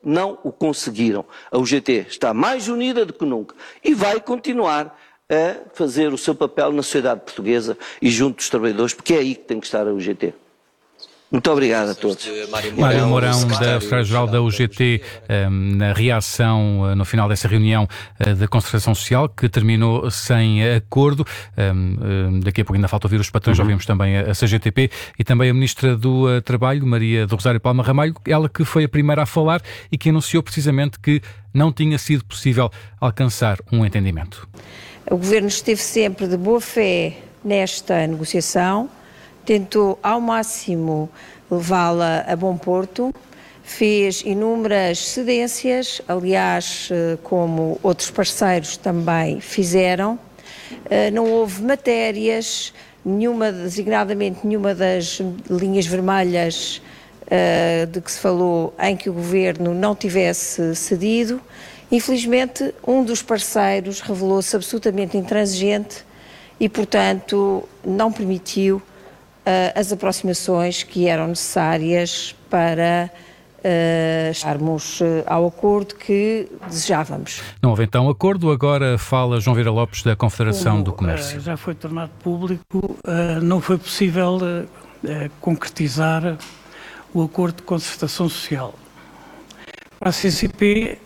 não o conseguiram. A UGT está mais unida do que nunca e vai continuar a fazer o seu papel na sociedade portuguesa e junto dos trabalhadores, porque é aí que tem que estar a UGT. Muito obrigado a todos. Mário Mourão, da Secretária-Geral da UGT, na reação no final dessa reunião da Concertação Social, que terminou sem acordo. Daqui a pouco ainda falta ouvir os patrões, ouvimos também a CGTP e também a Ministra do Trabalho, Maria do Rosário Palma Ramalho, ela que foi a primeira a falar e que anunciou precisamente que não tinha sido possível alcançar um entendimento. O Governo esteve sempre de boa fé nesta negociação, tentou ao máximo levá-la a bom porto, fez inúmeras cedências, aliás, como outros parceiros também fizeram. Não houve matérias, designadamente nenhuma das linhas vermelhas de que se falou em que o Governo não tivesse cedido. Infelizmente, um dos parceiros revelou-se absolutamente intransigente e, portanto, não permitiu as aproximações que eram necessárias para chegarmos ao acordo que desejávamos. Não houve então acordo, agora fala João Vieira Lopes da Confederação do Comércio. Já foi tornado público, não foi possível concretizar o acordo de concertação social. Para a CCP,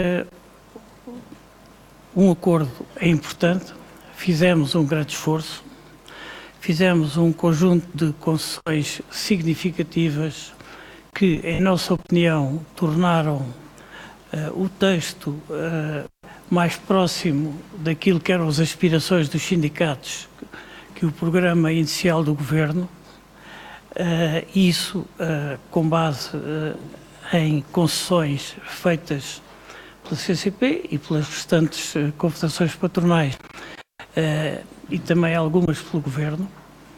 um acordo é importante, fizemos um grande esforço, fizemos um conjunto de concessões significativas que, em nossa opinião, tornaram o texto mais próximo daquilo que eram as aspirações dos sindicatos que o programa inicial do Governo, isso com base em concessões feitas pela CCP e pelas restantes confederações patronais e também algumas pelo Governo.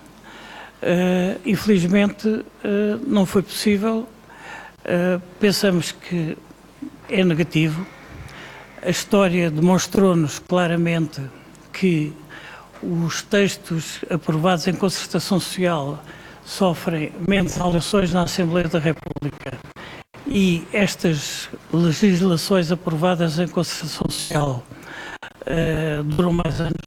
Infelizmente não foi possível, pensamos que é negativo. A história demonstrou-nos claramente que os textos aprovados em concertação social sofrem menos alterações na Assembleia da República e estas legislações aprovadas em concertação social duram mais anos.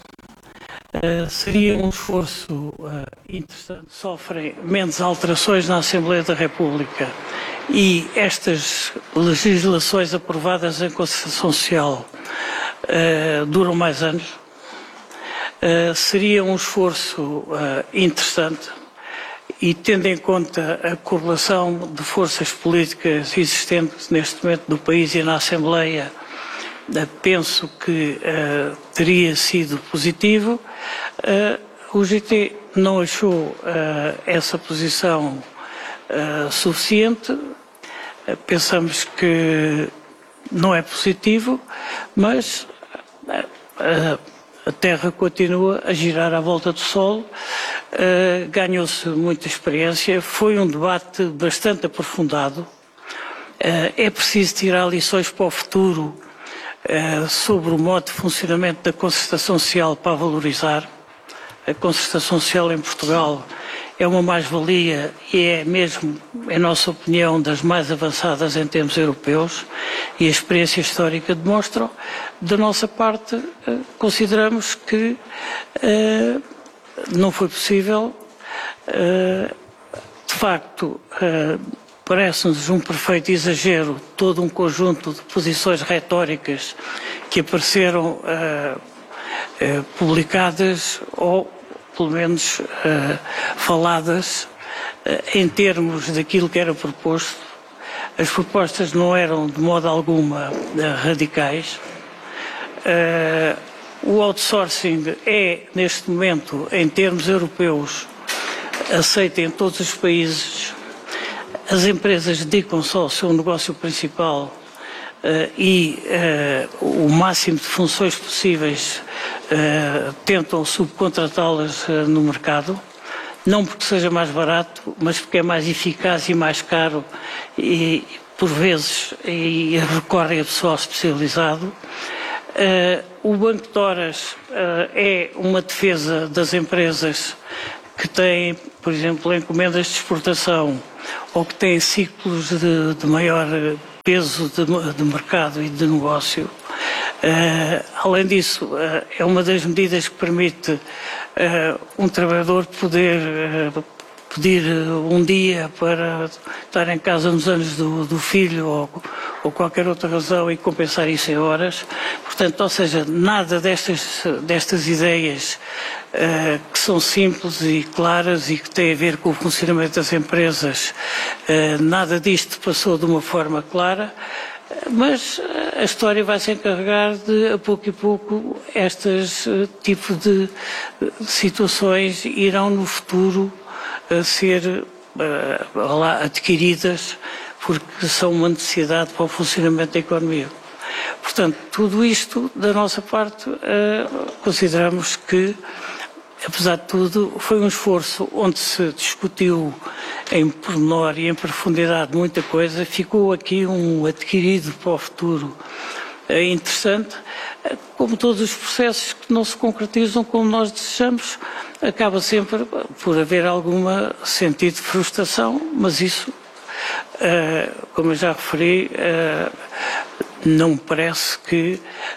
Seria um esforço interessante. Sofrem menos alterações na Assembleia da República e estas legislações aprovadas em concertação social duram mais anos. Seria um esforço interessante e, tendo em conta a correlação de forças políticas existentes neste momento no país e na Assembleia, penso que teria sido positivo. O UGT não achou essa posição suficiente. Pensamos que não é positivo, mas a Terra continua a girar à volta do Sol. Ganhou-se muita experiência. Foi um debate bastante aprofundado. É preciso tirar lições para o futuro sobre o modo de funcionamento da concertação social para valorizar. A concertação social em Portugal é uma mais-valia e é mesmo, em nossa opinião, das mais avançadas em termos europeus e a experiência histórica demonstra. Da nossa parte, consideramos que não foi possível. De facto, parece-nos um perfeito exagero todo um conjunto de posições retóricas que apareceram publicadas ou, pelo menos, faladas em termos daquilo que era proposto. As propostas não eram de modo alguma radicais. O outsourcing é, neste momento, em termos europeus, aceito em todos os países. As empresas dedicam-se ao seu negócio principal e o máximo de funções possíveis tentam subcontratá-las no mercado, não porque seja mais barato, mas porque é mais eficaz e mais caro e, por vezes, recorrem a pessoal especializado. O Banco de Horas é uma defesa das empresas que têm, por exemplo, encomendas de exportação ou que têm ciclos de maior peso de mercado e de negócio. Além disso, é uma das medidas que permite um trabalhador poder pedir um dia para estar em casa nos anos do filho ou qualquer outra razão e compensar isso em horas. Portanto, ou seja, nada destas ideias que são simples e claras e que têm a ver com o funcionamento das empresas, nada disto passou de uma forma clara. Mas a história vai se encarregar de, a pouco e pouco, estes tipos de situações irão no futuro ser adquiridas porque são uma necessidade para o funcionamento da economia. Portanto, tudo isto, da nossa parte, consideramos que, apesar de tudo, foi um esforço onde se discutiu em pormenor e em profundidade muita coisa, ficou aqui um adquirido para o futuro interessante. Como todos os processos que não se concretizam como nós desejamos, acaba sempre por haver algum sentido de frustração, mas isso, como eu já referi, não me parece que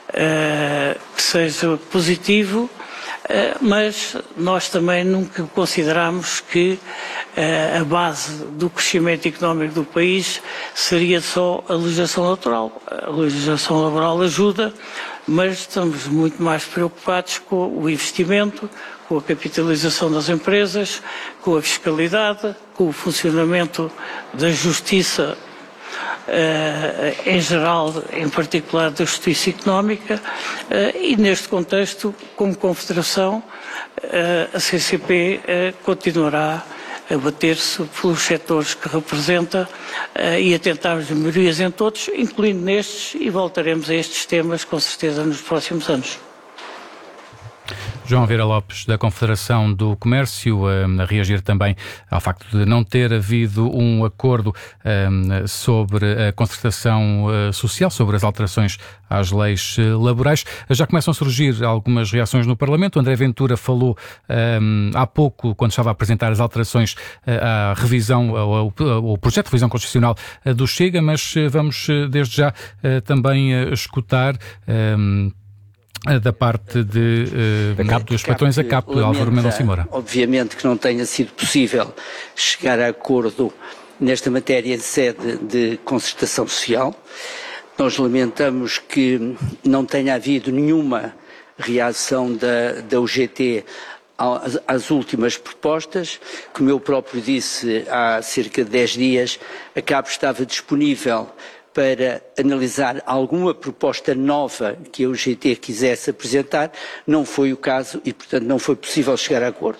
seja positivo. Mas nós também nunca consideramos que a base do crescimento económico do país seria só a legislação laboral. A legislação laboral ajuda, mas estamos muito mais preocupados com o investimento, com a capitalização das empresas, com a fiscalidade, com o funcionamento da justiça em geral, em particular da justiça económica, e neste contexto, como Confederação, a CCP continuará a bater-se pelos setores que representa e a tentar as melhorias em todos, incluindo nestes, e voltaremos a estes temas com certeza nos próximos anos. João Vieira Lopes, da Confederação do Comércio, a reagir também ao facto de não ter havido um acordo sobre a concertação social, sobre as alterações às leis laborais. Já começam a surgir algumas reações no Parlamento. André Ventura falou há pouco, quando estava a apresentar as alterações à revisão, ao projeto de revisão constitucional do Chega, mas vamos desde já também escutar da parte dos patrões, a CAP, Álvaro Mendonça Moura. Obviamente que não tenha sido possível chegar a acordo nesta matéria em sede de concertação social. Nós lamentamos que não tenha havido nenhuma reação da UGT às últimas propostas. Como eu próprio disse há cerca de 10 dias, a CAP estava disponível para analisar alguma proposta nova que a UGT quisesse apresentar. Não foi o caso e, portanto, não foi possível chegar a acordo.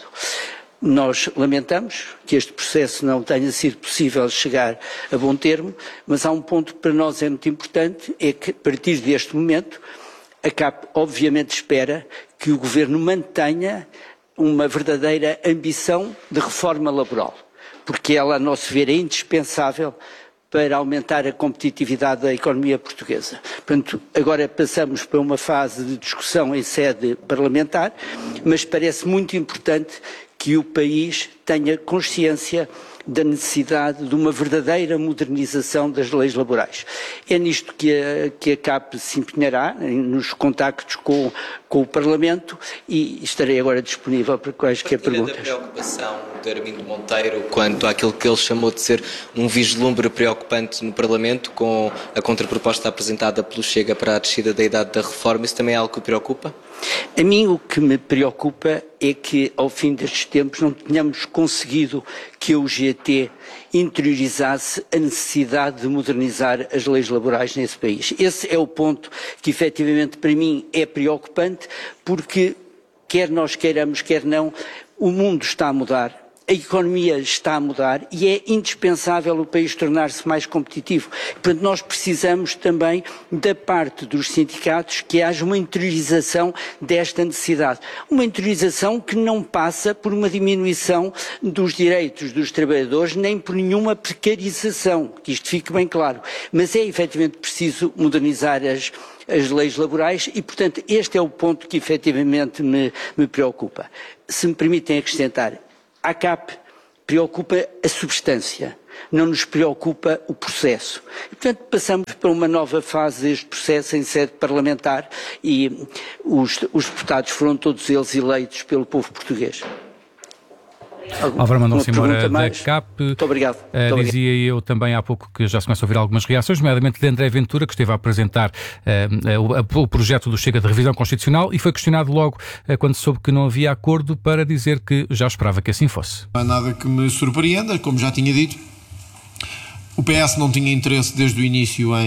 Nós lamentamos que este processo não tenha sido possível chegar a bom termo, mas há um ponto que para nós é muito importante, é que a partir deste momento a CAP obviamente espera que o Governo mantenha uma verdadeira ambição de reforma laboral, porque ela, a nosso ver, é indispensável para aumentar a competitividade da economia portuguesa. Portanto, agora passamos para uma fase de discussão em sede parlamentar, mas parece muito importante que o país tenha consciência da necessidade de uma verdadeira modernização das leis laborais. É nisto que a CAP se empenhará, nos contactos com o Parlamento, e estarei agora disponível para quaisquer perguntas. Partilha da preocupação de Armindo Monteiro quanto àquilo que ele chamou de ser um vislumbre preocupante no Parlamento, com a contraproposta apresentada pelo Chega para a descida da idade da reforma, isso também é algo que o preocupa? A mim o que me preocupa é que ao fim destes tempos não tenhamos conseguido que a UGT interiorizasse a necessidade de modernizar as leis laborais nesse país. Esse é o ponto que efetivamente para mim é preocupante, porque quer nós queiramos, quer não, o mundo está a mudar. A economia está a mudar e é indispensável o país tornar-se mais competitivo. Portanto, nós precisamos também da parte dos sindicatos que haja uma interiorização desta necessidade. Uma interiorização que não passa por uma diminuição dos direitos dos trabalhadores, nem por nenhuma precarização, que isto fique bem claro. Mas é efetivamente preciso modernizar as leis laborais e, portanto, este é o ponto que efetivamente me preocupa. Se me permitem acrescentar, a CAP preocupa a substância. não nos preocupa o processo. E, portanto, passamos para uma nova fase deste processo em sede parlamentar e os deputados foram todos eles eleitos pelo povo português. Álvaro Mendonça Moura da CAP. Muito obrigado. Dizia eu também há pouco que já se começa a ouvir algumas reações, nomeadamente de André Ventura, que esteve a apresentar o projeto do Chega de revisão constitucional e foi questionado logo quando soube que não havia acordo para dizer que já esperava que assim fosse. Não há nada que me surpreenda, como já tinha dito. O PS não tinha interesse desde o início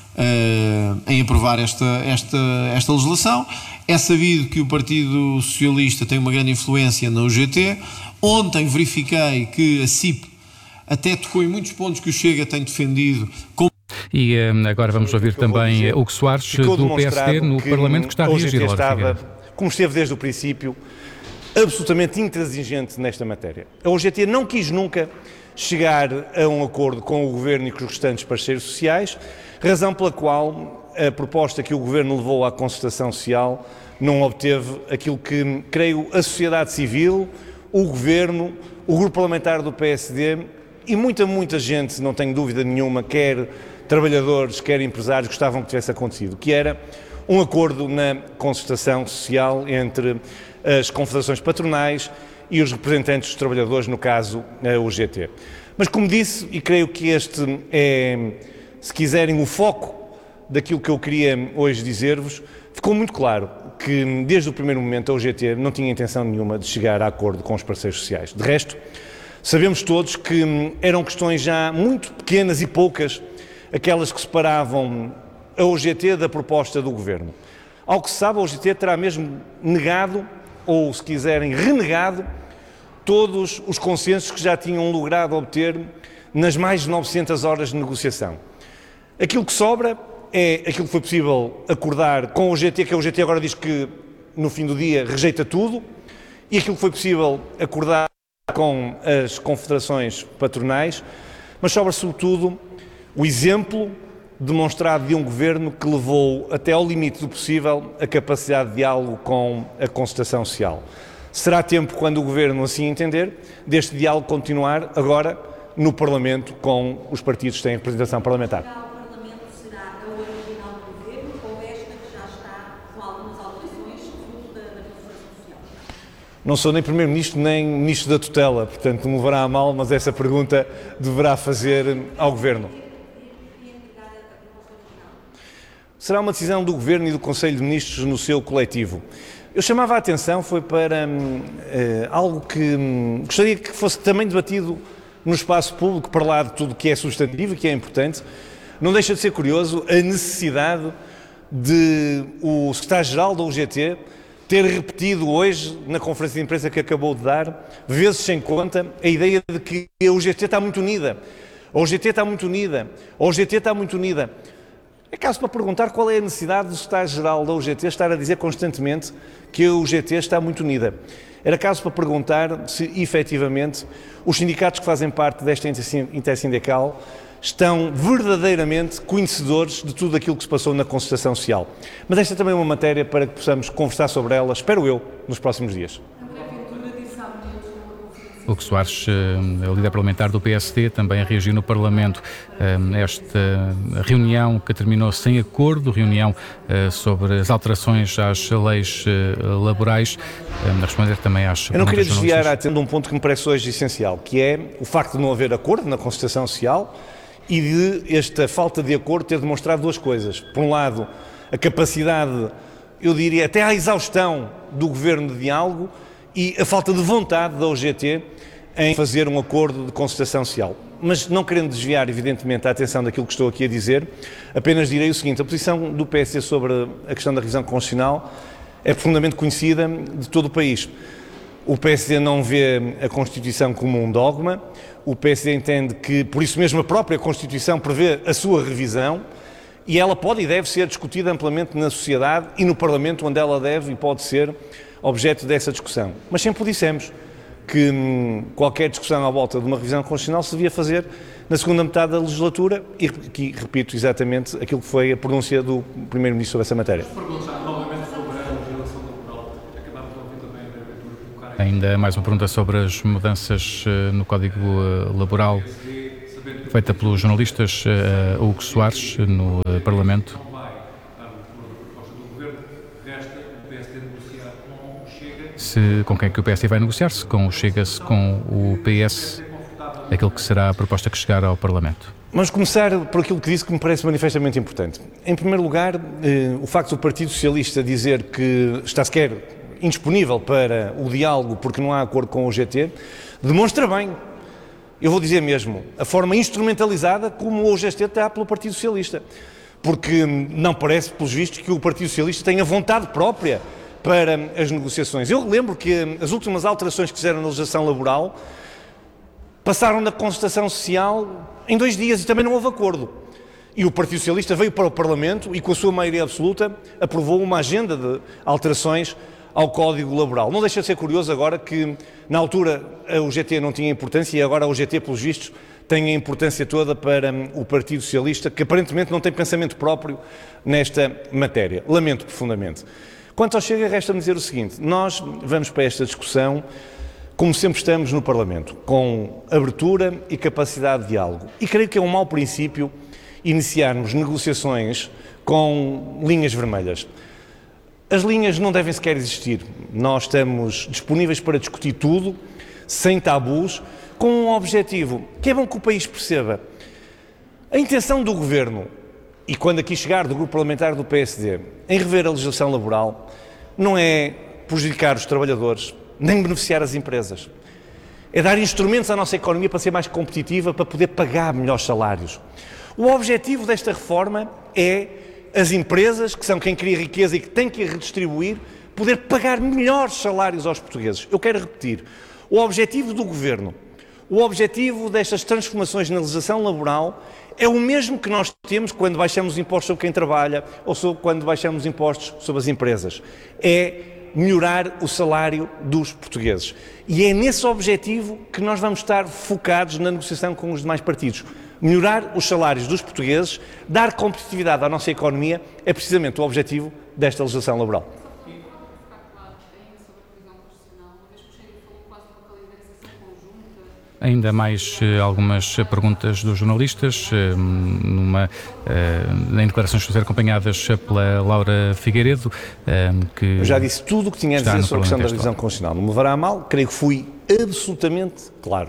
em aprovar esta legislação. É sabido que o Partido Socialista tem uma grande influência na UGT. Ontem verifiquei que a CIP até tocou em muitos pontos que o Chega tem defendido. E agora vamos ouvir também Hugo Soares, do PSD, no Parlamento, que está a reagir. Como esteve desde o princípio, absolutamente intransigente nesta matéria. A UGT não quis nunca chegar a um acordo com o Governo e com os restantes parceiros sociais, razão pela qual a proposta que o Governo levou à concertação social não obteve aquilo que, creio, a sociedade civil, o Governo, o grupo parlamentar do PSD e muita gente, não tenho dúvida nenhuma, quer trabalhadores, quer empresários, gostavam que tivesse acontecido, que era um acordo na concertação social entre as confederações patronais e os representantes dos trabalhadores, no caso a UGT. Mas como disse, e creio que este é, se quiserem, o foco daquilo que eu queria hoje dizer-vos, ficou muito claro que desde o primeiro momento a UGT não tinha intenção nenhuma de chegar a acordo com os parceiros sociais. De resto, sabemos todos que eram questões já muito pequenas e poucas aquelas que separavam a UGT da proposta do Governo. Ao que se sabe, a UGT terá mesmo negado, ou se quiserem, renegado, todos os consensos que já tinham logrado obter nas mais de 900 horas de negociação. Aquilo que sobra é aquilo que foi possível acordar com a UGT, que a UGT agora diz que no fim do dia rejeita tudo, e aquilo que foi possível acordar com as confederações patronais, mas sobra sobretudo o exemplo demonstrado de um governo que levou até ao limite do possível a capacidade de diálogo com a concertação social. Será tempo, quando o governo assim entender, deste diálogo continuar agora no Parlamento com os partidos que têm representação parlamentar. Não sou nem Primeiro-Ministro nem Ministro da Tutela, portanto não me levará a mal, mas essa pergunta deverá fazer ao Governo. Será uma decisão do Governo e do Conselho de Ministros no seu coletivo. Eu chamava a atenção, foi para algo que gostaria que fosse também debatido no espaço público, para lá de tudo que é substantivo e que é importante. Não deixa de ser curioso a necessidade de o secretário-geral da UGT ter repetido hoje, na conferência de imprensa que acabou de dar, vezes sem conta, a ideia de que a UGT está muito unida. A UGT está muito unida. A UGT está muito unida. É caso para perguntar qual é a necessidade do secretário-geral da UGT estar a dizer constantemente que a UGT está muito unida. Era caso para perguntar se, efetivamente, os sindicatos que fazem parte desta intersindical estão verdadeiramente conhecedores de tudo aquilo que se passou na concertação social. Mas esta também é uma matéria para que possamos conversar sobre ela, espero eu, nos próximos dias. Hugo Soares, o líder parlamentar do PSD, também reagiu no Parlamento a esta reunião que terminou sem acordo, reunião sobre as alterações às leis laborais, a responder também às perguntas. Eu não queria desviar a atenção de um ponto que me parece hoje essencial, que é o facto de não haver acordo na concertação social e de esta falta de acordo ter demonstrado duas coisas. Por um lado, a capacidade, eu diria, até à exaustão do Governo de diálogo, e a falta de vontade da UGT em fazer um acordo de concertação social. Mas não querendo desviar, evidentemente, a atenção daquilo que estou aqui a dizer, apenas direi o seguinte: a posição do PSD sobre a questão da revisão constitucional é profundamente conhecida de todo o país. O PSD não vê a Constituição como um dogma, o PSD entende que, por isso mesmo, a própria Constituição prevê a sua revisão, e ela pode e deve ser discutida amplamente na sociedade e no Parlamento, onde ela deve e pode ser objeto dessa discussão. Mas sempre o dissemos, que qualquer discussão à volta de uma revisão constitucional se devia fazer na segunda metade da legislatura e, aqui, repito exatamente aquilo que foi a pronúncia do Primeiro-Ministro sobre essa matéria. Ainda mais uma pergunta sobre as mudanças no Código Laboral. feita pelos jornalistas Hugo Soares no Parlamento. Com quem é que o PSD vai negociar-se? Com o Chega-se com o PS, aquilo que será a proposta que chegar ao Parlamento? Vamos começar por aquilo que disse que me parece manifestamente importante. Em primeiro lugar, o facto do Partido Socialista dizer que está sequer indisponível para o diálogo porque não há acordo com o UGT, demonstra bem, eu vou dizer mesmo, a forma instrumentalizada como o UGT está pelo Partido Socialista. Porque não parece, pelos vistos, que o Partido Socialista tenha vontade própria para as negociações. Eu lembro que as últimas alterações que fizeram na legislação laboral passaram na concertação social em 2 dias e também não houve acordo. E o Partido Socialista veio para o Parlamento e, com a sua maioria absoluta, aprovou uma agenda de alterações ao Código Laboral. Não deixa de ser curioso agora que, na altura, a UGT não tinha importância e agora a UGT, pelos vistos, tem a importância toda para o Partido Socialista, que aparentemente não tem pensamento próprio nesta matéria. Lamento profundamente. Quanto ao Chega, resta-me dizer o seguinte: nós vamos para esta discussão como sempre estamos no Parlamento, com abertura e capacidade de diálogo. E creio que é um mau princípio iniciarmos negociações com linhas vermelhas. As linhas não devem sequer existir. Nós estamos disponíveis para discutir tudo, sem tabus, com um objetivo que é bom que o país perceba. A intenção do Governo, e quando aqui chegar do Grupo Parlamentar do PSD, em rever a legislação laboral, não é prejudicar os trabalhadores, nem beneficiar as empresas. É dar instrumentos à nossa economia para ser mais competitiva, para poder pagar melhores salários. O objetivo desta reforma é as empresas, que são quem cria riqueza e que têm que a redistribuir, poder pagar melhores salários aos portugueses. Eu quero repetir, o objetivo do Governo, o objetivo destas transformações na legislação laboral é o mesmo que nós temos quando baixamos impostos sobre quem trabalha ou quando baixamos impostos sobre as empresas. É melhorar o salário dos portugueses. E é nesse objetivo que nós vamos estar focados na negociação com os demais partidos. Melhorar os salários dos portugueses, dar competitividade à nossa economia, é precisamente o objetivo desta legislação laboral. Ainda mais algumas perguntas dos jornalistas, em declarações que foram acompanhadas pela Laura Figueiredo, que... Eu já disse tudo o que tinha a dizer sobre a questão da revisão constitucional. Não me levará a mal, creio que fui absolutamente claro.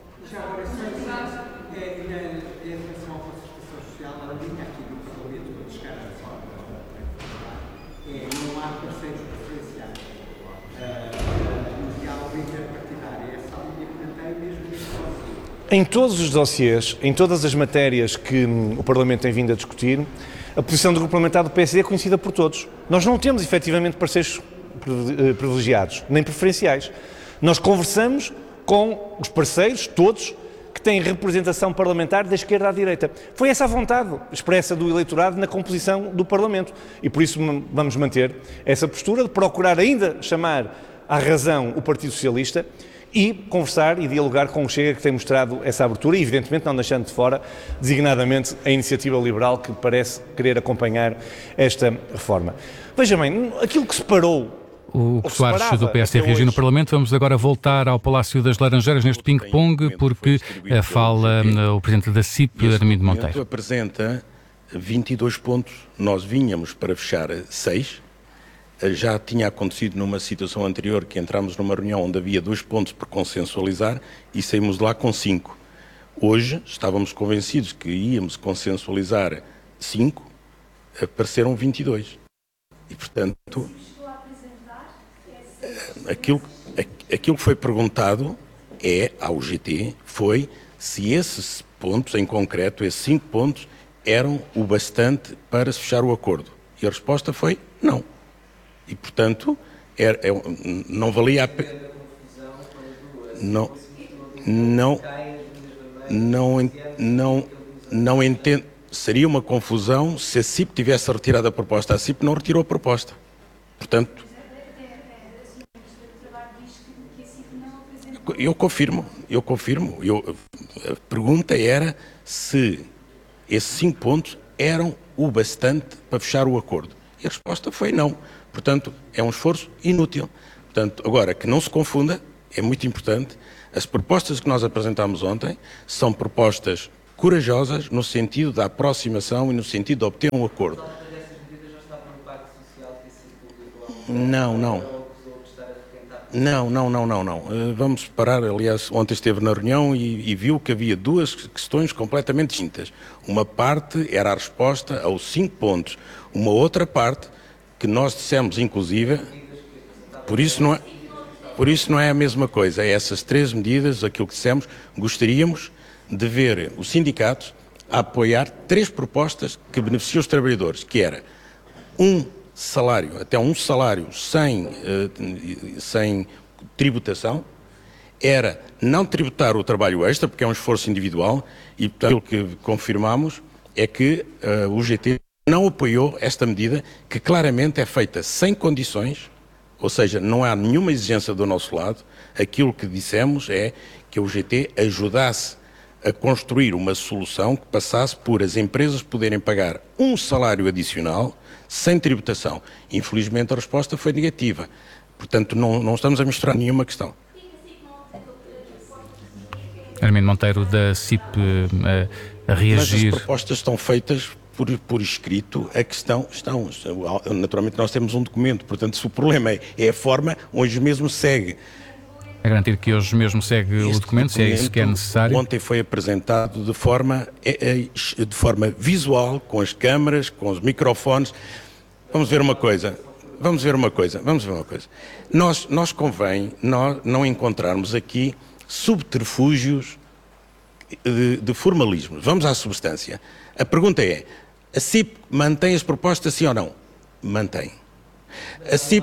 Em todos os dossiês, em todas as matérias que o Parlamento tem vindo a discutir, a posição do Grupo Parlamentar do PSD é conhecida por todos. Nós não temos, efetivamente, parceiros privilegiados, nem preferenciais. Nós conversamos com os parceiros, todos, que têm representação parlamentar da esquerda à direita. Foi essa a vontade expressa do eleitorado na composição do Parlamento. E por isso vamos manter essa postura de procurar ainda chamar à razão o Partido Socialista e conversar e dialogar com o Chega, que tem mostrado essa abertura e, evidentemente, não deixando de fora, designadamente, a Iniciativa Liberal, que parece querer acompanhar esta reforma. Veja bem, aquilo que separou... O Soares do PSD reagiu no Parlamento. Vamos agora voltar ao Palácio das Laranjeiras neste ping-pong, porque fala o Presidente da CIP, Armindo Monteiro. Apresenta 22 pontos, nós vínhamos para fechar 6. Já tinha acontecido numa situação anterior que entramos numa reunião onde havia 2 pontos por consensualizar e saímos de lá com 5. Hoje estávamos convencidos que íamos consensualizar 5, apareceram 22. E, portanto, aquilo que foi perguntado ao GT foi se esses pontos, em concreto, esses 5 pontos, eram o bastante para se fechar o acordo. E a resposta foi não. E, portanto, não valia a pena. Não entendo. Seria uma confusão se a CIP tivesse retirado a proposta. A CIP não retirou a proposta. Portanto, eu confirmo. A pergunta era se esses 5 pontos eram o bastante para fechar o acordo. E a resposta foi não. Portanto, é um esforço inútil. Portanto, agora, que não se confunda, é muito importante, as propostas que nós apresentámos ontem são propostas corajosas no sentido da aproximação e no sentido de obter um acordo. Não. Vamos parar, aliás, ontem esteve na reunião e viu que havia duas questões completamente distintas. Uma parte era a resposta aos 5 pontos, uma outra parte que nós dissemos, inclusive, por isso não é a mesma coisa. É essas 3 medidas, aquilo que dissemos, gostaríamos de ver os sindicatos a apoiar 3 propostas que beneficiam os trabalhadores, que era até um salário sem tributação, era não tributar o trabalho extra, porque é um esforço individual, e portanto, aquilo que confirmamos é que o UGT não apoiou esta medida, que claramente é feita sem condições, ou seja, não há nenhuma exigência do nosso lado. Aquilo que dissemos é que a UGT ajudasse a construir uma solução que passasse por as empresas poderem pagar um salário adicional sem tributação. Infelizmente a resposta foi negativa. Portanto, não estamos a misturar nenhuma questão. Armindo Monteiro, da CIP, a reagir. Mas as propostas estão feitas por escrito. A questão naturalmente nós temos um documento, portanto, se o problema é a forma, hoje mesmo segue. A garantir que hoje mesmo segue o documento, se é isso que é necessário. Ontem foi apresentado de forma visual, com as câmaras, com os microfones. Vamos ver uma coisa. Nós convém não encontrarmos aqui subterfúgios de formalismo. Vamos à substância. A pergunta é: a CIP mantém as propostas, sim ou não? Mantém. A CIP...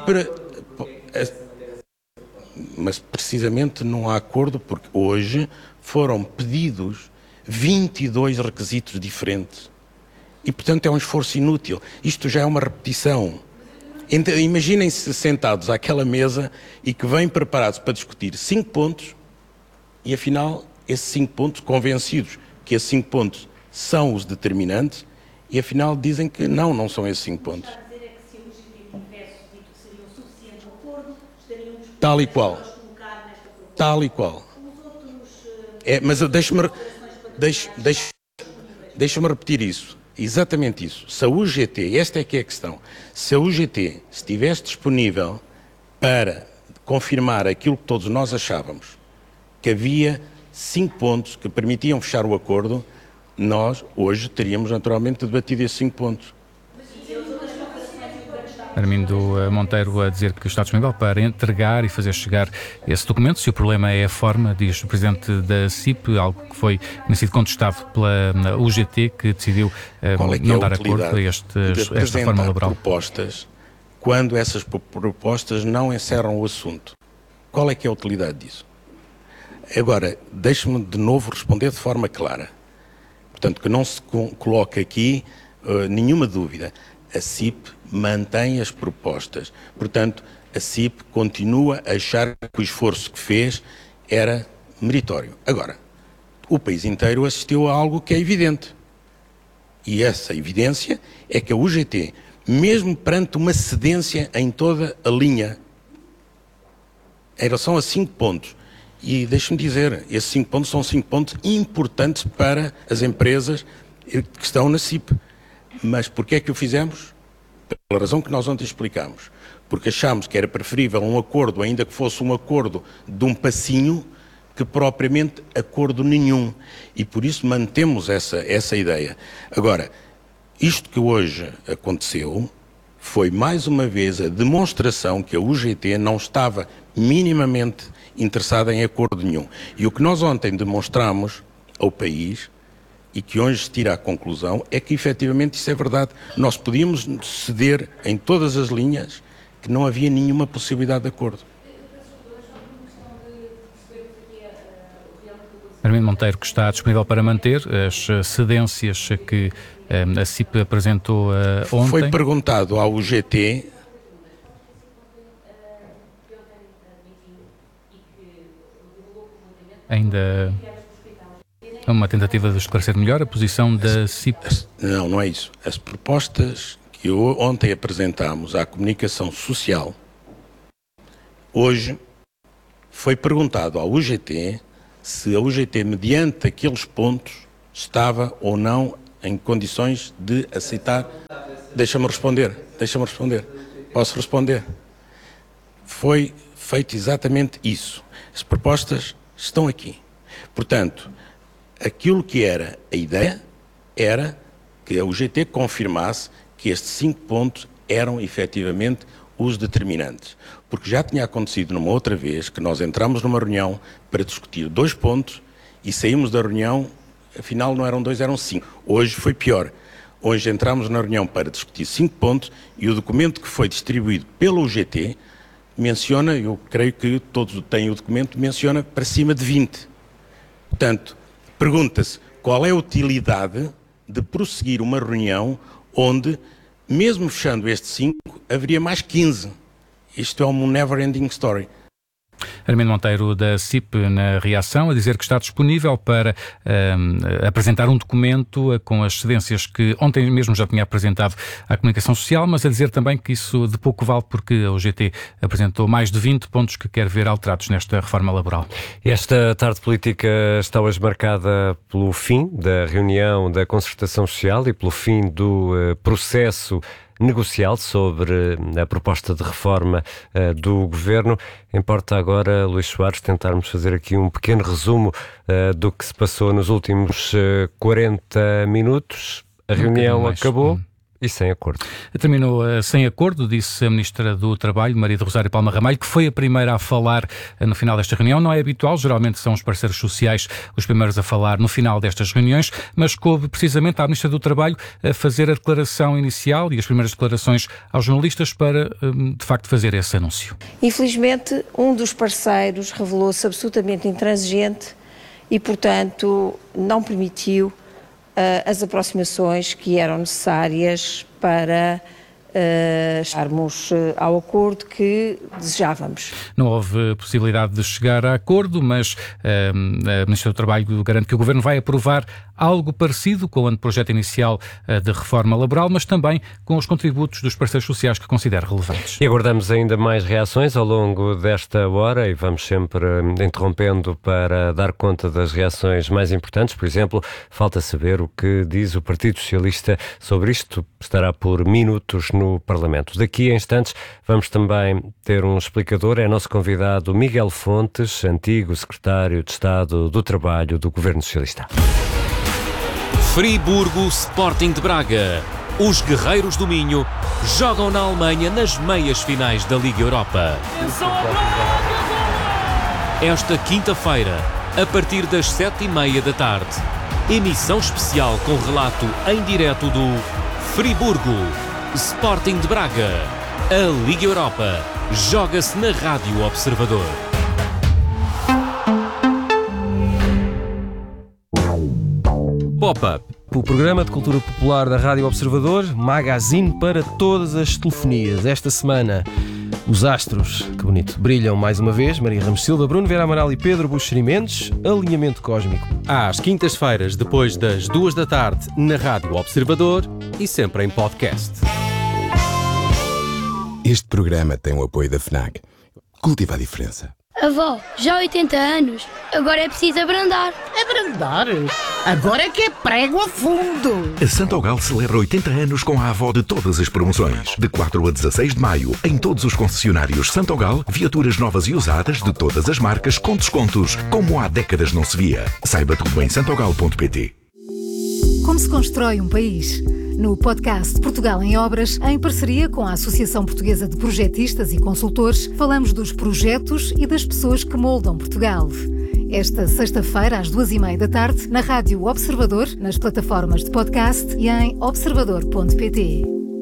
Mas precisamente não há acordo, porque hoje foram pedidos 22 requisitos diferentes. E, portanto, é um esforço inútil. Isto já é uma repetição. Então, imaginem-se sentados àquela mesa e que vêm preparados para discutir 5 pontos e, afinal, esses 5 pontos, convencidos que esses 5 pontos são os determinantes, e, afinal, dizem que não são esses 5 pontos. Tal e qual. Mas deixa-me repetir isso. Exatamente isso. Se a UGT, esta é que é a questão, se a UGT estivesse disponível para confirmar aquilo que todos nós achávamos, que havia 5 pontos que permitiam fechar o acordo, nós hoje teríamos naturalmente debatido esses 5 pontos. Armindo Monteiro a dizer que está disponível para entregar e fazer chegar esse documento. Se o problema é a forma, diz o Presidente da CIP, algo que foi sido contestado pela UGT, que decidiu não dar acordo a esta reforma laboral. Propostas quando essas propostas não encerram o assunto. Qual é que é a utilidade disso? Agora, deixe-me de novo responder de forma clara. Portanto, que não se coloque aqui nenhuma dúvida. A CIP mantém as propostas. Portanto, a CIP continua a achar que o esforço que fez era meritório. Agora, o país inteiro assistiu a algo que é evidente. E essa evidência é que a UGT, mesmo perante uma cedência em toda a linha, em relação a 5 pontos, e deixe-me dizer, esses 5 pontos são 5 pontos importantes para as empresas que estão na CIP. Mas porquê é que o fizemos? Pela razão que nós ontem explicámos. Porque achámos que era preferível um acordo, ainda que fosse um acordo de um passinho, que propriamente acordo nenhum. E por isso mantemos essa ideia. Agora, isto que hoje aconteceu foi mais uma vez a demonstração que a UGT não estava minimamente interessada em acordo nenhum. E o que nós ontem demonstramos ao país, e que hoje se tira a conclusão, é que efetivamente isso é verdade. Nós podíamos ceder em todas as linhas que não havia nenhuma possibilidade de acordo. Armindo Monteiro, que está disponível para manter as cedências que a CIP apresentou ontem. Foi perguntado ao UGT... Ainda... uma tentativa de esclarecer melhor a posição da CIP? Não é isso. As propostas que ontem apresentámos à comunicação social, hoje foi perguntado ao UGT se a UGT, mediante aqueles pontos, estava ou não em condições de aceitar. Deixa-me responder. Posso responder? Foi feito exatamente isso. As propostas estão aqui. Portanto, aquilo que era a ideia era que a UGT confirmasse que estes 5 pontos eram efetivamente os determinantes. Porque já tinha acontecido numa outra vez que nós entramos numa reunião para discutir 2 pontos e saímos da reunião, afinal não eram 2, eram 5. Hoje foi pior. Hoje entramos na reunião para discutir 5 pontos e o documento que foi distribuído pela UGT menciona, eu creio que todos têm o documento, menciona para cima de 20. Portanto, pergunta-se qual é a utilidade de prosseguir uma reunião onde, mesmo fechando estes 5, haveria mais 15. Isto é um never-ending story. Armindo Monteiro, da CIP, na reação, a dizer que está disponível para apresentar um documento com as cedências que ontem mesmo já tinha apresentado à Comunicação Social, mas a dizer também que isso de pouco vale porque a UGT apresentou mais de 20 pontos que quer ver alterados nesta reforma laboral. Esta tarde política está hoje marcada pelo fim da reunião da Concertação Social e pelo fim do processo negocial sobre a proposta de reforma do Governo. Importa agora, Luís Soares, tentarmos fazer aqui um pequeno resumo do que se passou nos últimos 40 minutos. A reunião acabou. E sem acordo. Terminou sem acordo, disse a Ministra do Trabalho, Maria do Rosário Palma Ramalho, que foi a primeira a falar no final desta reunião. Não é habitual, geralmente são os parceiros sociais os primeiros a falar no final destas reuniões, mas coube precisamente à Ministra do Trabalho a fazer a declaração inicial e as primeiras declarações aos jornalistas para, de facto, fazer esse anúncio. Infelizmente, um dos parceiros revelou-se absolutamente intransigente e, portanto, não permitiu as aproximações que eram necessárias para chegarmos ao acordo que desejávamos. Não houve possibilidade de chegar a acordo, mas a Ministra do Trabalho garante que o Governo vai aprovar algo parecido com o anteprojeto inicial de reforma laboral, mas também com os contributos dos parceiros sociais que considera relevantes. E aguardamos ainda mais reações ao longo desta hora e vamos sempre interrompendo para dar conta das reações mais importantes. Por exemplo, falta saber o que diz o Partido Socialista sobre isto. Estará por minutos no Parlamento. Daqui a instantes vamos também ter um explicador. É nosso convidado Miguel Fontes, antigo Secretário de Estado do Trabalho do Governo Socialista. Friburgo Sporting de Braga. Os guerreiros do Minho jogam na Alemanha nas meias finais da Liga Europa. Esta quinta-feira, a partir das 7h30 da tarde, emissão especial com relato em direto do Friburgo Sporting de Braga. A Liga Europa joga-se na Rádio Observador. Pop-up. O programa de cultura popular da Rádio Observador, magazine para todas as telefonias. Esta semana, os astros, que bonito, brilham mais uma vez. Maria Ramos Silva, Bruno Vera Amaral e Pedro Buxeri Mendes. Alinhamento cósmico. Às quintas-feiras, depois das 2 da tarde, na Rádio Observador e sempre em podcast. Este programa tem o apoio da FNAC. Cultiva a diferença. Avó, já há 80 anos, agora é preciso abrandar. Abrandar? Agora é que é prego a fundo. A Santogal celebra 80 anos com a avó de todas as promoções. De 4 a 16 de maio, em todos os concessionários Santogal, viaturas novas e usadas de todas as marcas com descontos, como há décadas não se via. Saiba tudo em santogal.pt. Como se constrói um país? No podcast Portugal em Obras, em parceria com a Associação Portuguesa de Projetistas e Consultores, falamos dos projetos e das pessoas que moldam Portugal. Esta sexta-feira, às 2h30 da tarde, na Rádio Observador, nas plataformas de podcast e em observador.pt.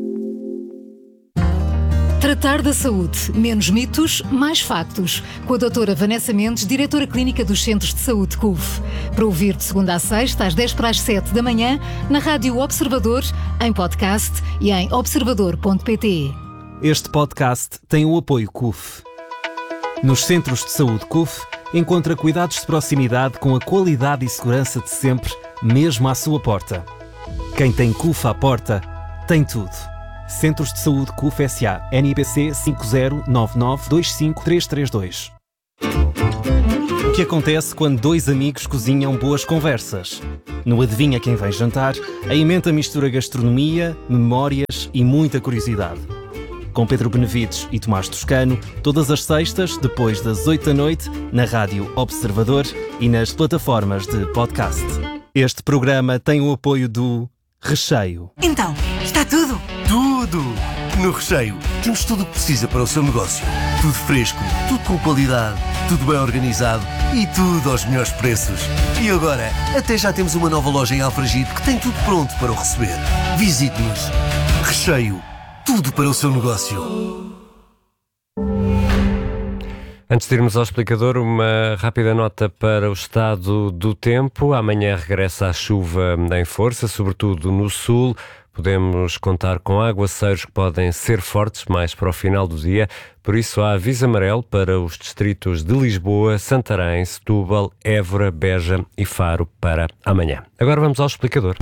Tratar da saúde. Menos mitos, mais factos. Com a doutora Vanessa Mendes, diretora clínica dos Centros de Saúde CUF. Para ouvir de segunda a sexta, às 6:50 da manhã, na Rádio Observador, em podcast e em observador.pt. Este podcast tem o apoio CUF. Nos Centros de Saúde CUF, encontra cuidados de proximidade com a qualidade e segurança de sempre, mesmo à sua porta. Quem tem CUF à porta, tem tudo. Centros de Saúde CUF S.A. NIBC 5099 25332. que acontece quando dois amigos cozinham boas conversas. No Adivinha Quem Vem Jantar, a emenda mistura gastronomia, memórias e muita curiosidade. Com Pedro Benevides e Tomás Toscano, todas as sextas, depois das 8 da noite, na Rádio Observador e nas plataformas de podcast. Este programa tem o apoio do Recheio. Então, está tudo? Tudo! No Recheio, temos tudo o que precisa para o seu negócio. Tudo fresco, tudo com qualidade, tudo bem organizado e tudo aos melhores preços. E agora, até já temos uma nova loja em Alfragide que tem tudo pronto para o receber. Visite-nos. Recheio, tudo para o seu negócio. Antes de irmos ao explicador, uma rápida nota para o estado do tempo. Amanhã regressa a chuva em força, sobretudo no sul. Podemos contar com aguaceiros que podem ser fortes mais para o final do dia. Por isso, há aviso amarelo para os distritos de Lisboa, Santarém, Setúbal, Évora, Beja e Faro para amanhã. Agora vamos ao explicador.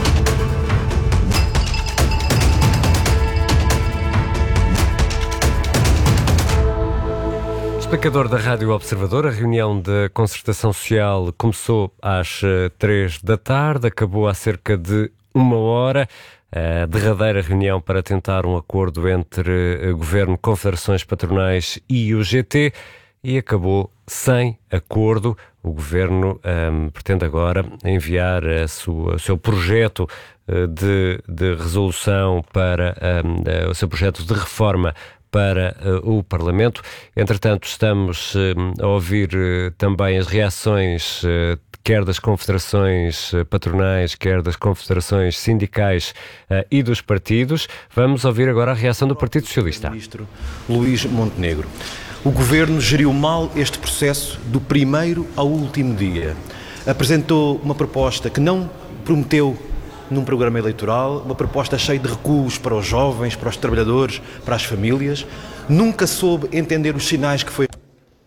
Explicador da Rádio Observador. A reunião da Concertação Social começou às 3 da tarde, acabou há cerca de 1 hora. A derradeira reunião para tentar um acordo entre Governo, Confederações Patronais e o GT, e acabou sem acordo. O Governo pretende agora enviar o seu projeto de resolução para o seu projeto de reforma para o Parlamento. Entretanto, estamos a ouvir também as reações quer das confederações patronais, quer das confederações sindicais e dos partidos. Vamos ouvir agora a reação do Partido Socialista. Ministro Luís Montenegro. O Governo geriu mal este processo do primeiro ao último dia. Apresentou uma proposta que não prometeu num programa eleitoral, uma proposta cheia de recuos para os jovens, para os trabalhadores, para as famílias. Nunca soube entender os sinais que foi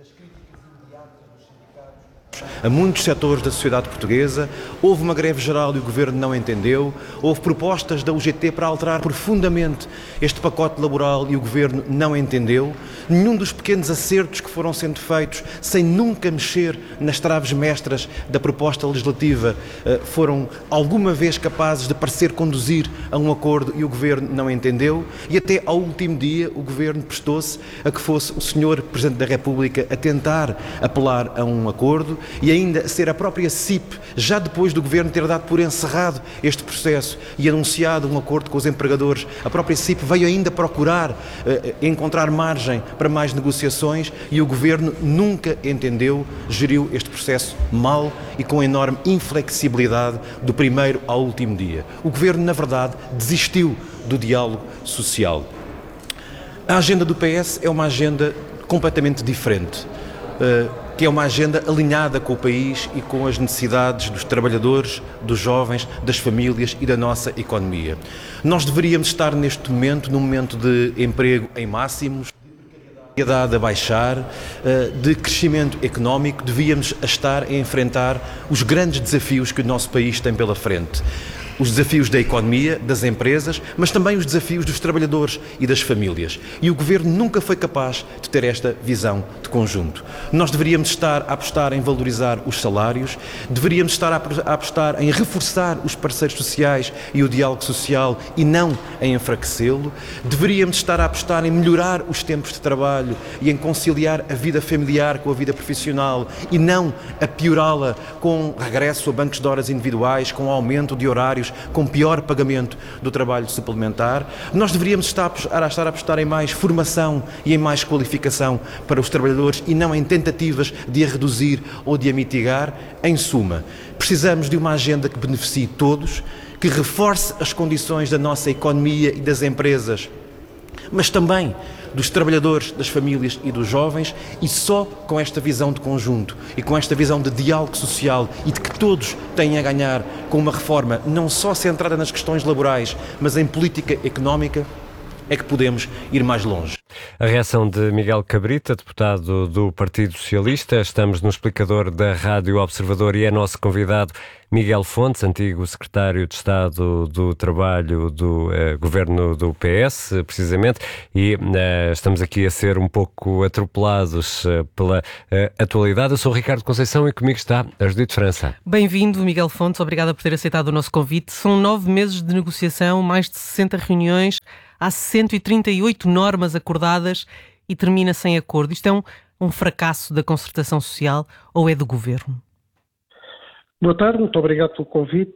a muitos setores da sociedade portuguesa. Houve uma greve geral e o Governo não entendeu. Houve propostas da UGT para alterar profundamente este pacote laboral e o Governo não entendeu. Nenhum dos pequenos acertos que foram sendo feitos, sem nunca mexer nas traves mestras da proposta legislativa, foram alguma vez capazes de parecer conduzir a um acordo e o Governo não entendeu. E até ao último dia o Governo prestou-se a que fosse o Sr. Presidente da República a tentar apelar a um acordo e ainda ser a própria CIP, já depois do Governo ter dado por encerrado este processo e anunciado um acordo com os empregadores, a própria CIP veio ainda procurar encontrar margem para mais negociações e o Governo nunca entendeu, geriu este processo mal e com enorme inflexibilidade do primeiro ao último dia. O Governo, na verdade, desistiu do diálogo social. A agenda do PS é uma agenda completamente diferente, que é uma agenda alinhada com o país e com as necessidades dos trabalhadores, dos jovens, das famílias e da nossa economia. Nós deveríamos estar neste momento, num momento de emprego em máximos, de precariedade a baixar, de crescimento económico, devíamos estar a enfrentar os grandes desafios que o nosso país tem pela frente. Os desafios da economia, das empresas, mas também os desafios dos trabalhadores e das famílias. E o Governo nunca foi capaz de ter esta visão de conjunto. Nós deveríamos estar a apostar em valorizar os salários, deveríamos estar a apostar em reforçar os parceiros sociais e o diálogo social e não em enfraquecê-lo, deveríamos estar a apostar em melhorar os tempos de trabalho e em conciliar a vida familiar com a vida profissional e não a piorá-la com regresso a bancos de horas individuais, com aumento de horários, com pior pagamento do trabalho suplementar. Nós deveríamos estar a apostar em mais formação e em mais qualificação para os trabalhadores e não em tentativas de a reduzir ou de a mitigar. Em suma, precisamos de uma agenda que beneficie todos, que reforce as condições da nossa economia e das empresas, mas também dos trabalhadores, das famílias e dos jovens, e só com esta visão de conjunto e com esta visão de diálogo social e de que todos têm a ganhar com uma reforma não só centrada nas questões laborais, mas em política económica, é que podemos ir mais longe. A reação de Miguel Cabrita, deputado do Partido Socialista. Estamos no explicador da Rádio Observador e é nosso convidado Miguel Fontes, antigo secretário de Estado do Trabalho do governo do PS, precisamente, e estamos aqui a ser um pouco atropelados pela atualidade. Eu sou o Ricardo Conceição e comigo está a Judite França. Bem-vindo, Miguel Fontes, obrigada por ter aceitado o nosso convite. São 9 meses de negociação, mais de 60 reuniões, há 138 normas acordadas e termina sem acordo. Isto é um fracasso da concertação social ou é do governo? Boa tarde, muito obrigado pelo convite.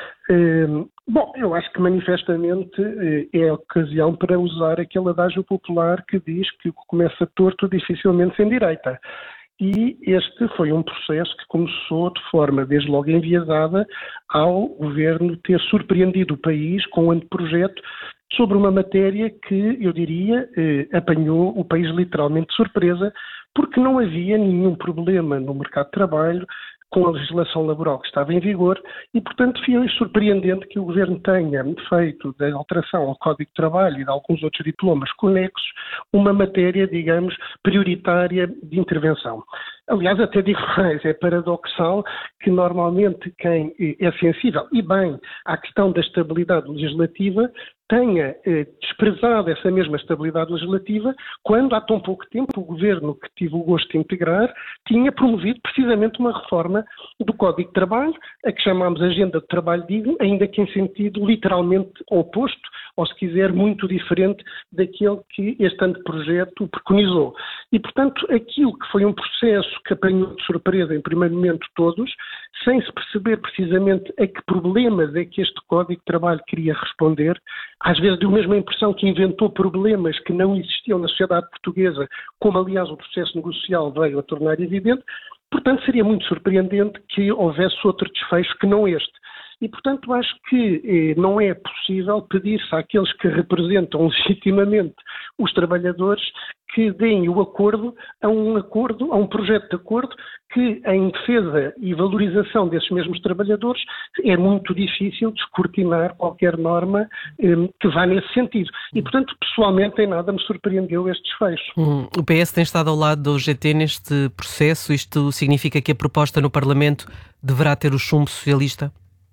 Bom, eu acho que manifestamente é a ocasião para usar aquele adágio popular que diz que o que começa torto dificilmente se endireita. E este foi um processo que começou de forma desde logo enviesada ao governo ter surpreendido o país com um anteprojeto sobre uma matéria que, eu diria, apanhou o país literalmente de surpresa, porque não havia nenhum problema no mercado de trabalho com a legislação laboral que estava em vigor e, portanto, foi surpreendente que o Governo tenha feito da alteração ao Código de Trabalho e de alguns outros diplomas conexos uma matéria, digamos, prioritária de intervenção. Aliás, até digo mais, é paradoxal que normalmente quem é sensível e bem à questão da estabilidade legislativa tenha desprezado essa mesma estabilidade legislativa quando há tão pouco tempo o governo que tive o gosto de integrar tinha promovido precisamente uma reforma do Código de Trabalho, a que chamámos Agenda de Trabalho Digno, ainda que em sentido literalmente oposto, ou se quiser muito diferente daquele que este anteprojeto preconizou. E, portanto, aquilo que foi um processo que apanhou de surpresa em primeiro momento todos, sem se perceber precisamente a que problemas é que este Código de Trabalho queria responder, às vezes deu mesmo a impressão que inventou problemas que não existiam na sociedade portuguesa, como aliás o processo negocial veio a tornar evidente. Portanto, seria muito surpreendente que houvesse outro desfecho que não este. E, portanto, acho que não é possível pedir-se àqueles que representam legitimamente os trabalhadores que deem o acordo, a um projeto de acordo que, em defesa e valorização desses mesmos trabalhadores, é muito difícil descortinar qualquer norma que vá nesse sentido. E, portanto, pessoalmente, em nada me surpreendeu este desfecho. O PS tem estado ao lado da UGT neste processo. Isto significa que a proposta no Parlamento deverá ter o chumbo socialista?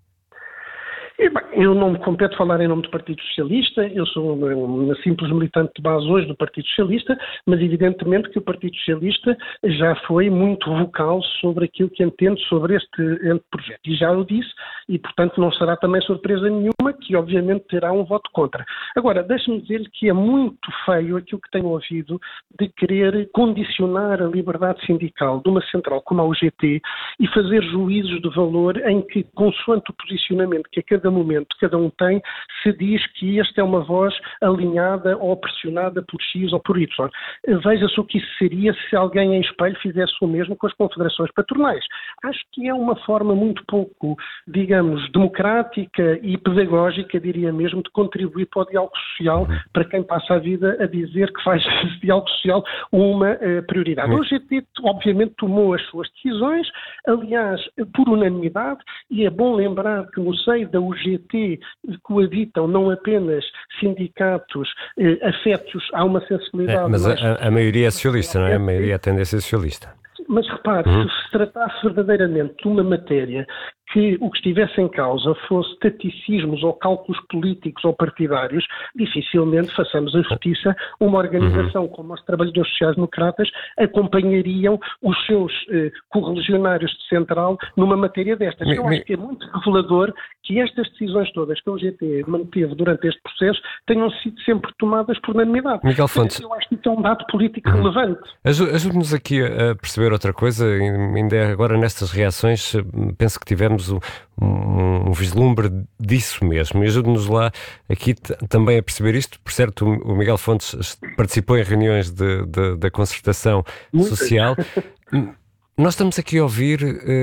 Eu não me compete falar em nome do Partido Socialista, eu sou uma simples militante de base hoje do Partido Socialista, mas evidentemente que o Partido Socialista já foi muito vocal sobre aquilo que entende sobre este projeto. E já o disse, e portanto não será também surpresa nenhuma que obviamente terá um voto contra. Agora, deixe-me dizer-lhe que é muito feio aquilo que tenho ouvido de querer condicionar a liberdade sindical de uma central como a UGT e fazer juízos de valor em que, consoante o posicionamento que a cada momento cada um tem, se diz que esta é uma voz alinhada ou pressionada por X ou por Y. Veja-se o que isso seria se alguém em espelho fizesse o mesmo com as confederações patronais. Acho que é uma forma muito pouco, digamos, democrática e pedagógica, diria mesmo, de contribuir para o diálogo social, para quem passa a vida a dizer que faz esse diálogo social uma prioridade. O GT, obviamente, tomou as suas decisões, aliás, por unanimidade, e é bom lembrar que no seio da UGT coabitam não apenas sindicatos afetos a uma sensibilidade... Mas a maioria é socialista, não é? A maioria é a tendência socialista. Mas repare, se se tratasse verdadeiramente de uma matéria que o que estivesse em causa fosse taticismos ou cálculos políticos ou partidários, dificilmente, façamos a justiça, uma organização como os Trabalhadores Sociais-Democratas acompanhariam os seus correligionários de central numa matéria destas. Eu acho que é muito revelador que estas decisões todas que a UGT manteve durante este processo tenham sido sempre tomadas por unanimidade. Miguel Fontes, eu acho que isso é um dado político relevante. Ajude-nos aqui a perceber outra coisa, ainda agora nestas reações, penso que tivemos um vislumbre disso mesmo. E ajude-nos lá aqui também a perceber isto. Por certo, o Miguel Fontes participou em reuniões da concertação social. Nós estamos aqui a ouvir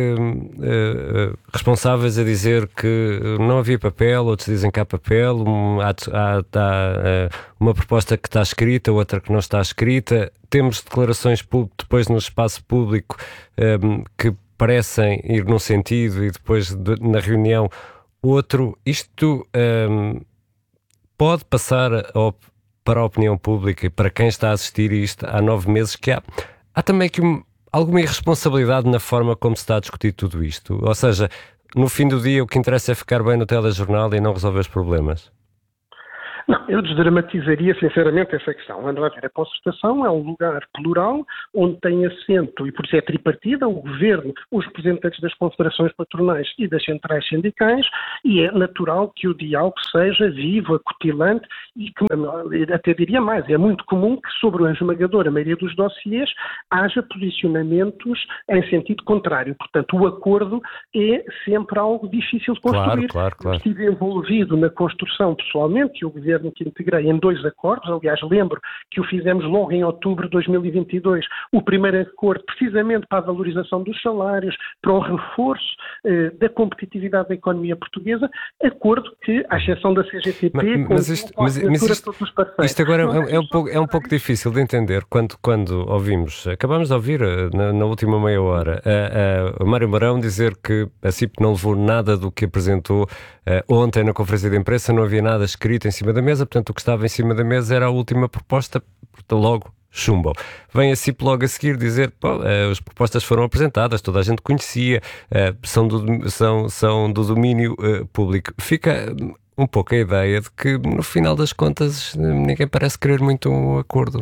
responsáveis a dizer que não havia papel, outros dizem que há papel, há uma proposta que está escrita, outra que não está escrita. Temos declarações depois no espaço público que parecem ir num sentido e depois na reunião outro. Isto pode passar para a opinião pública e para quem está a assistir isto há 9 meses que há também aqui alguma irresponsabilidade na forma como se está a discutir tudo isto? Ou seja, no fim do dia o que interessa é ficar bem no telejornal e não resolver os problemas? Não, eu desdramatizaria sinceramente essa questão. Vamos lá ver, a concertação é um lugar plural onde tem assento, e por isso é tripartida, o governo, os representantes das confederações patronais e das centrais sindicais, e é natural que o diálogo seja vivo, acutilante e que, até diria mais, é muito comum que sobre a esmagadora maioria dos dossiês haja posicionamentos em sentido contrário. Portanto, o acordo é sempre algo difícil de construir. Claro. Estive envolvido na construção pessoalmente, e o governo que integrei em 2 acordos, aliás lembro que o fizemos logo em outubro de 2022, o primeiro acordo precisamente para a valorização dos salários, para o reforço da competitividade da economia portuguesa, acordo que, à exceção da CGTP, todos os parceiros. Isto agora é um pouco difícil de entender quando ouvimos, acabamos de ouvir na última meia hora, a Mário Mourão dizer que a CIP não levou nada do que apresentou ontem na conferência de imprensa, não havia nada escrito em cima da mesa, portanto o que estava em cima da mesa era a última proposta, logo chumbam. Vem a CIP logo a seguir dizer, as propostas foram apresentadas, toda a gente conhecia, são do domínio público. Fica um pouco a ideia de que no final das contas ninguém parece querer muito um acordo.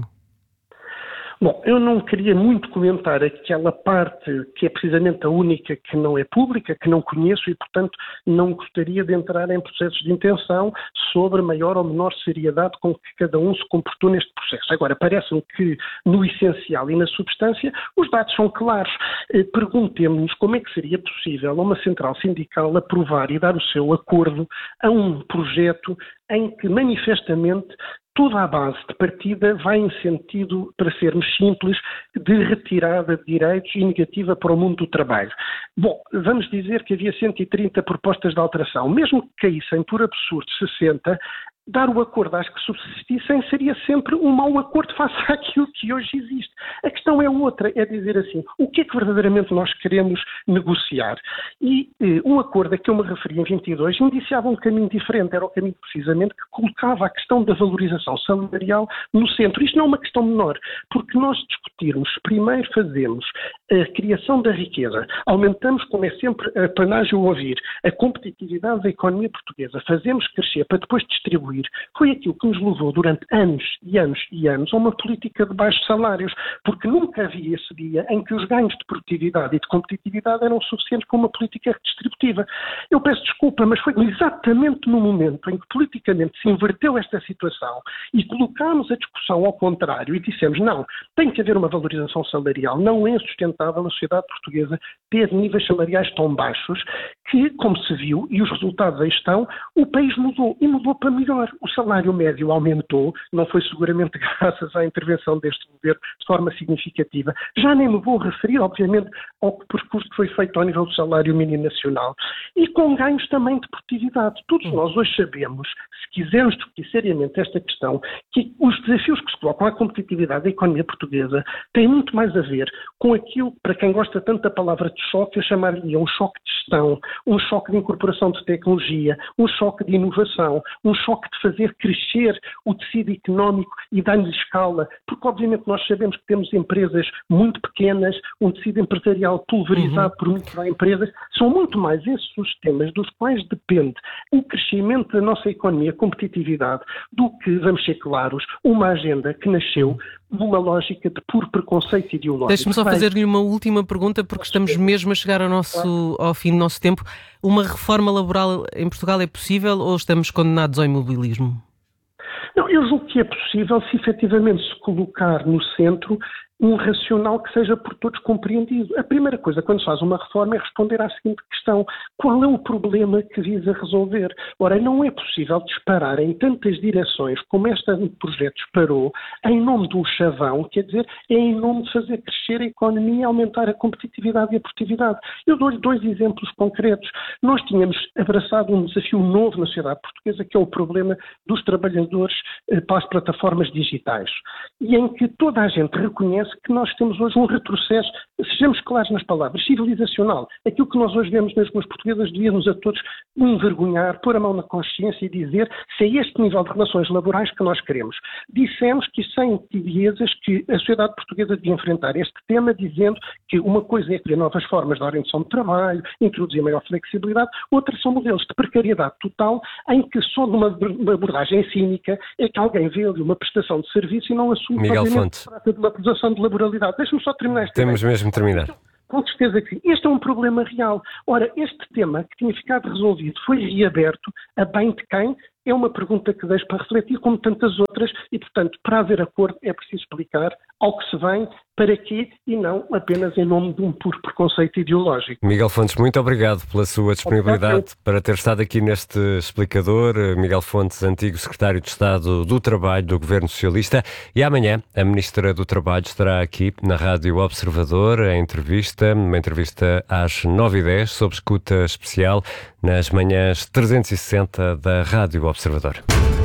Bom, eu não queria muito comentar aquela parte que é precisamente a única que não é pública, que não conheço e, portanto, não gostaria de entrar em processos de intenção sobre maior ou menor seriedade com que cada um se comportou neste processo. Agora, parece-me que no essencial e na substância os dados são claros. Perguntemos-nos como é que seria possível uma central sindical aprovar e dar o seu acordo a um projeto em que manifestamente toda a base de partida vai em sentido, para sermos simples, de retirada de direitos e negativa para o mundo do trabalho. Bom, vamos dizer que havia 130 propostas de alteração. Mesmo que caíssem por absurdo 60, dar o acordo às que subsistissem seria sempre um mau acordo face àquilo que hoje existe. A questão é outra, é dizer assim, o que é que verdadeiramente nós queremos negociar? E o acordo a que eu me referi em 22 indiciava um caminho diferente, era o caminho precisamente que colocava a questão da valorização salarial no centro. Isto não é uma questão menor, porque nós discutirmos, primeiro fazemos a criação da riqueza, aumentamos, como é sempre a panágio ouvir, a competitividade da economia portuguesa, fazemos crescer para depois distribuir. Foi aquilo que nos levou durante anos e anos e anos a uma política de baixos salários, porque nunca havia esse dia em que os ganhos de produtividade e de competitividade eram suficientes para uma política redistributiva. Eu peço desculpa, mas foi exatamente no momento em que politicamente se inverteu esta situação e colocámos a discussão ao contrário e dissemos não, tem que haver uma valorização salarial, não é sustentável a sociedade portuguesa ter níveis salariais tão baixos que, como se viu, e os resultados aí estão, o país mudou e mudou para melhor. O salário médio aumentou, não foi seguramente graças à intervenção deste governo de forma significativa. Já nem me vou referir, obviamente, ao percurso que foi feito ao nível do salário mínimo nacional. E com ganhos também de produtividade. Todos nós hoje sabemos, se quisermos discutir seriamente esta questão, que os desafios que se colocam à competitividade da economia portuguesa têm muito mais a ver com aquilo, para quem gosta tanto da palavra de choque, eu chamaria um choque de gestão, um choque de incorporação de tecnologia, um choque de inovação, um choque de fazer crescer o tecido económico e dar-lhe escala, porque obviamente nós sabemos que temos empresas muito pequenas, um tecido empresarial pulverizado por muitas empresas, são muito mais esses os temas dos quais depende o crescimento da nossa economia, a competitividade, do que, vamos ser claros, uma agenda que nasceu numa lógica de puro preconceito ideológico. Deixe-me só fazer-lhe uma última pergunta, porque estamos mesmo a chegar ao fim do nosso tempo. Uma reforma laboral em Portugal é possível ou estamos condenados ao imobilismo? Não, eu julgo que é possível se efetivamente se colocar no centro um racional que seja por todos compreendido. A primeira coisa quando se faz uma reforma é responder à seguinte questão: qual é o problema que visa resolver? Ora, não é possível disparar em tantas direções como este projeto disparou em nome de um chavão, quer dizer, é em nome de fazer crescer a economia e aumentar a competitividade e a produtividade. Eu dou-lhe 2 exemplos concretos. Nós tínhamos abraçado um desafio novo na sociedade portuguesa, que é o problema dos trabalhadores para as plataformas digitais, e em que toda a gente reconhece parece que nós temos hoje um retrocesso, sejamos claros nas palavras, civilizacional. Aquilo que nós hoje vemos nas ruas portuguesas devia-nos a todos envergonhar, pôr a mão na consciência e dizer se é este nível de relações laborais que nós queremos. Dissemos que sem tibiezas que a sociedade portuguesa devia enfrentar este tema, dizendo que uma coisa é criar novas formas de orientação de trabalho, introduzir maior flexibilidade, outras são modelos de precariedade total, em que só numa abordagem cínica é que alguém vê ali uma prestação de serviço e não assume Miguel Fontes. que trata de uma acusação de laboralidade. Deixa-me só terminar esta Temos mesmo de terminar. Com certeza que sim. Este é um problema real. Ora, este tema que tinha ficado resolvido foi reaberto a bem de quem? É uma pergunta que deixo para refletir, como tantas outras, e, portanto, para haver acordo é preciso explicar ao que se vem, para quê, e não apenas em nome de um puro preconceito ideológico. Miguel Fontes, muito obrigado pela sua disponibilidade para ter estado aqui neste explicador. Miguel Fontes, antigo secretário de Estado do Trabalho do Governo Socialista. E amanhã a Ministra do Trabalho estará aqui na Rádio Observador, uma entrevista às 9h10, sob escuta especial nas manhãs 360 da Rádio Observador.